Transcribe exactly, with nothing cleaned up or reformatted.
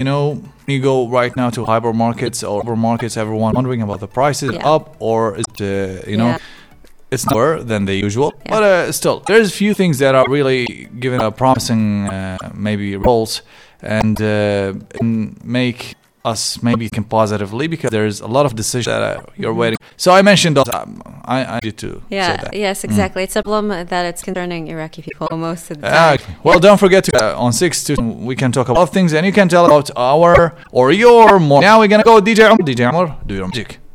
know, you go right now to hypermarkets or supermarkets, everyone wondering about the prices Yeah. up or is it, uh, you know, Yeah. it's lower than the usual. Yeah. But uh, still, there's a few things that are really giving a promising, uh, maybe results and uh, can make us maybe think positively because there's a lot of decisions that uh, you're waiting. So I mentioned those. Um, I, I need to Yeah, say that. yes, exactly. It's a problem that it's concerning Iraqi people most of the Ah, time. okay. Well, don't forget to uh, on six two we can talk about things and you can tell about our or your more. Now we're gonna go D J Amr. D J Amr, do your music.